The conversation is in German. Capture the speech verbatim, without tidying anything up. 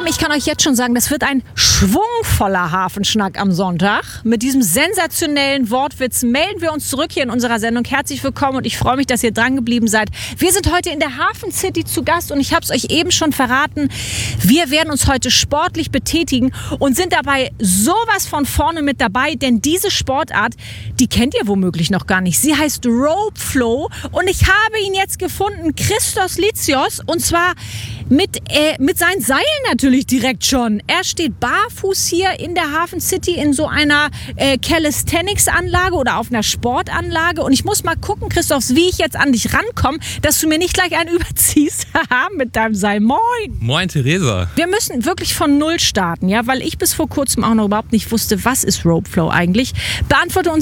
Lieben, ich kann euch jetzt schon sagen, das wird ein schwungvoller Hafenschnack am Sonntag. Mit diesem sensationellen Wortwitz melden wir uns zurück hier in unserer Sendung. Herzlich willkommen und ich freue mich, dass ihr dran geblieben seid. Wir sind heute in der Hafen City zu Gast und ich habe es euch eben schon verraten. Wir werden uns heute sportlich betätigen und sind dabei sowas von vorne mit dabei, denn diese Sportart, die kennt ihr womöglich noch gar nicht. Sie heißt Rope Flow und ich habe ihn jetzt gefunden, Christos Litsios, und zwar mit, äh, mit seinen Seilen natürlich direkt schon. Er steht barfuß hier in der Hafen City in so einer äh, Calisthenics-Anlage oder auf einer Sportanlage. Und ich muss mal gucken, Christoph, wie ich jetzt an dich rankomme, dass du mir nicht gleich einen überziehst mit deinem Seil. Moin! Moin, Theresa. Wir müssen wirklich von Null starten, ja, weil ich bis vor kurzem auch noch überhaupt nicht wusste, was ist Rope Flow eigentlich. Beantworte uns